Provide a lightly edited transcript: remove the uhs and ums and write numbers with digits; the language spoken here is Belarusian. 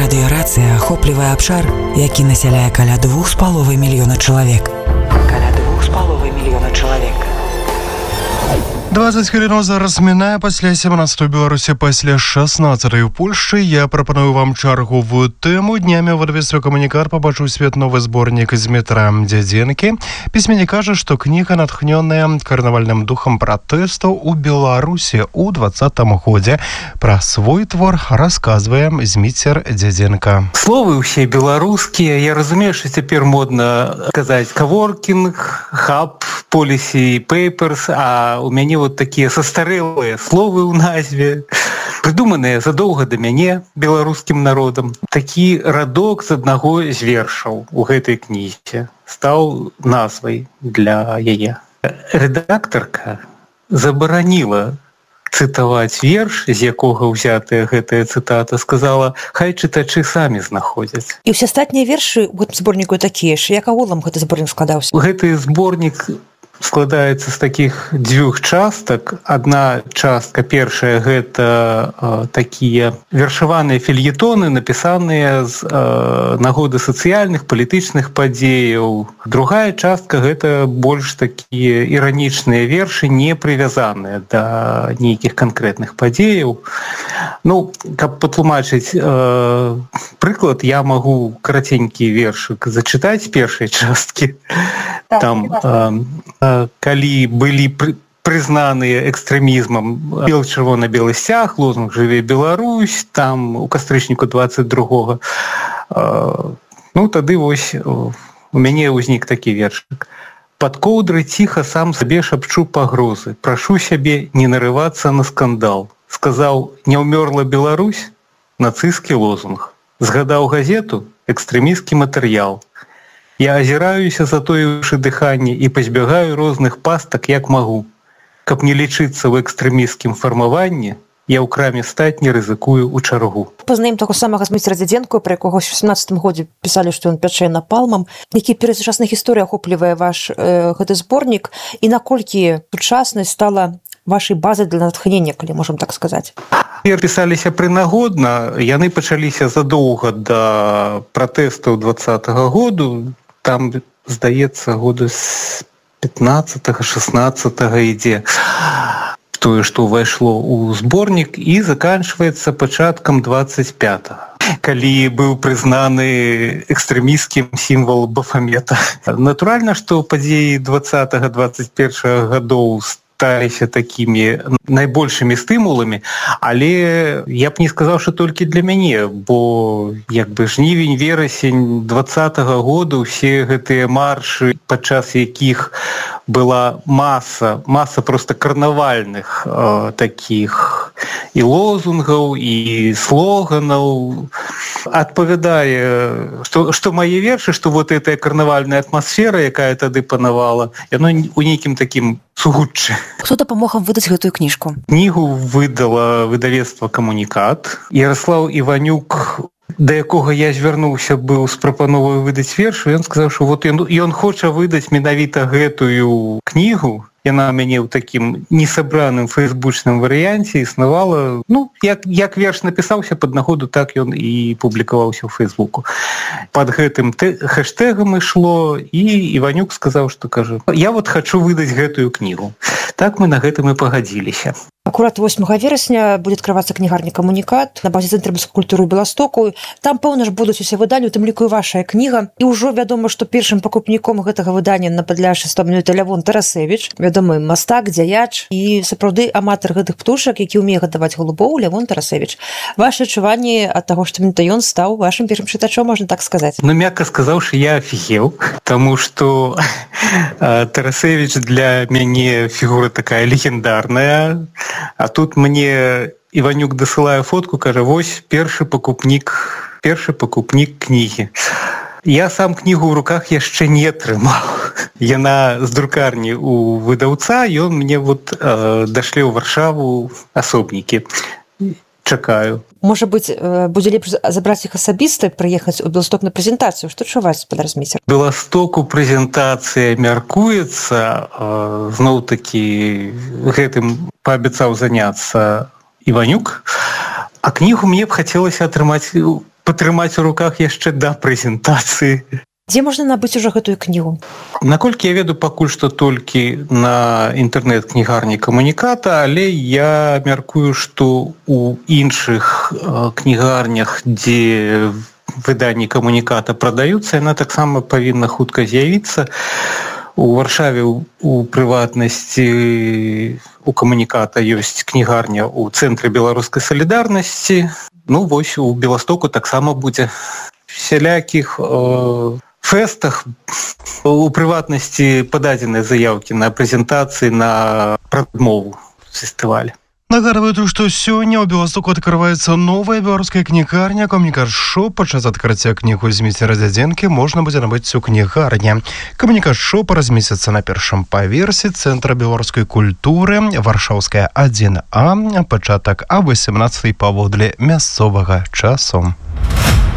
Радыёрацыя ахоплівае абшар, які насяляе каля 2,5 мільёна чалавек. 20 хвилин зараз минає після 17 у Білорусі, після 16 у Польщі. Я пропоную вам чергову тему. Днями в видавництве «Коммуникат» побачив свет новый сборник из Дмитра Дяденки. Письменник каже, что книга, натхненная карнавальным духом протесту у Беларуси у 20-м году. Про свой твор рассказывает Дмитр Дяденко. Словы все белорусские. Я разумею, что теперь модно сказать коворкинг, хаб, policy papers, а у меня вот такие состарелые словы ў назве, придуманные задолго до мяне беларускім народам. Такі радок з аднаго з вершаў у гэтай кнізе стаў назвай для яе. Рэдактарка забараніла цытаваць верш, з якога ўзятая гэтая цытата, сказала, хай чытачы самі знаходзяць. І ўсе астатнія вершы ў гэтым зборніку такія ж. Як агулам гэты зборнік складаўся? Гэты зборнік складаецца з такіх дзвюх частак. Адна частка першая — гэта такія вершаваныя фельетоны, напісаныя з нагоды сацыяльных, палітычных падзеяў. Другая частка — гэта больш такія іранічныя вершы, не прывязаныя да нейкіх канкрэтных падзеяў. Ну, каб патлумачыць прыклад, я магу караценькі вершык зачытаць з першай часткі. Там калі былі прызнаныя экстрэмізмам чырвона-белы сцяг, лозунг «Жыве Беларусь», там у кастрычніку 22-го. Ну, тады вось у мяне ўзнік такі вершык. «Пад коўдрай ціха сам сабе шапчу пагрозы. Прашу сябе не нарывацца на скандал. Сказаў, не ўмёрла Беларусь? Нацысцкі лозунг. Згадаў газету? Экстрэмісцкі матэрыял. Я азіраюся, затоіўшы дыханне, і пазбягаю розных пастак, як магу. Каб не лічыцца ў экстрэмісцкім фармаванні, я ў краме стаць не рызыкую ў чаргу». Пазнаем таго самага Дмітра Дядзенку, пра якога ў 17 годзе пісалі, што ён пячэ напалмам. Які перадсучасная гісторыя ахоплівае ваш гэты зборнік, і наколькі сучаснасць стала вашай базай для натхнення, калі можам так сказаць? Пісаліся прынагодна, яны пачаліся задоўга да пратэстаў 20-го году. Там, здаецца, году з 15-го, 16-го ідзе тое, што ўвайшло ў зборнік, і заканчваецца пачаткам 25-го, калі быў прызнаны экстрэмісцкім сімвал Бафамета. Натуральна, што падзеі 20-го, 21-го гадоў сталіся такімі найбольшымі стымуламі, але я б не сказаў, што толькі для мяне, бо як бы жнівень, верасень 20-го году усе гэтыя маршы, падчас якіх была маса проста карнавальных такіх і лозунгаў, і слоганаў, адпавядае, што мае вершы, што вот эта карнавальная атмасфера, якая тады панавала, яно у нейкім такім сугуччы. Хто дапамог вам выдаць гэтую кніжку? Кнігу выдала выдавецтва «Камунікат». Ярослаў Іванюк, да якога я звярнуўся быў з прапановай выдаць верш, ён сказаў, што вот ён хоча выдаць менавіта гэтую кнігу. Яна мяне ў такім несабраным фэйсбучным варыянце існавала. Ну, як верш напісаўся пад нагоду, так ён і публікаваўся ў Фэйсбуку. Пад гэтым хэштэгам ішло, і Іванюк сказаў, што, кажа, я вот хачу выдаць гэтую кнігу. Так мы на гэтым і пагадзіліся. Акурат 8 верасня будзе адкрывацца кнігарня «Камунікат» на базе Цэнтра беларускай культуры Беластоку. Там, пэўна ж, будуць усе выданні, у тым ліку і вашая кніга. І ўжо вядома, што першым пакупніком гэтага выдання на падляшча стамнюецца Лявон Тарасевіч, вядомы мастак, дзяяч і сапраўды аматар гэтых птушак, які ўмее гадаваць голубоў, Лявон Тарасевіч. Вашы адчуванні ад таго, што менавіта ён стаў вашым першым чытачом, можна так сказаць? Ну, мякка сказаўшы, я афігеў, таму што Тарасевіч для мяне фігура такая легендарная. А тут мне Іванюк дасылае фотку, кажа, вось першы пакупнік кнігі. Я сам кнігу ў руках яшчэ не атрымаў. Яна з друкарні у выдаўца, ён мне вот дашле ў Варшаву асобнікі. Чакаю. Можа быць, будзе лепш забраць іх асабіста, прыехаць у Беласток на прэзентацыю. Што чуваць, спадар Дмітр? Беластоку прэзентацыя мяркуецца. Зноў-такі гэтым паабяцаў заняцца Іванюк. А кнігу мне б хацелася патрымаць у руках яшчэ да прэзентацыі. Дзе можна набыць ужо гэтую кнігу? Наколькі я веду, пакуль што толькі на інтэрнэт-кнігарні камуніката, але я мяркую, што у іншых кнігарнях, дзе выданні камуніката прадаюцца, яна таксама павінна хутка з'явіцца. У Варшаве у прыватнасці у камуніката ёсць кнігарня ў цэнтры беларускай салідарнасці. Вось у Беластоку таксама будзе всялякіх фэстах, у прыватнасці пададзеныя заяўкі на прэзентацыі, на прадмову фестываля. Нагадываю, что сегодня у Беластоку открывается новая белорусская книгарня «Коммуникат-шоп». Подчас открытия книгу Зміцера Дзядзенкі можно будет набыть у книгарні. «Коммуникат-шоп» разместится на першым паверсе Центра белорусской культуры, Варшаўская 1А, пачатак о 18:00 паводле мясцовага часу.